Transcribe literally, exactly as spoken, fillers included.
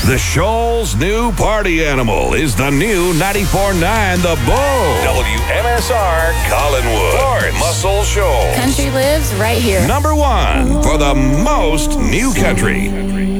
The Shoal's new party animal is the new ninety-four point nine The Bull. W M S R Collinwood. Florence. Muscle Shoals. Country lives right here. Number one for the most new country.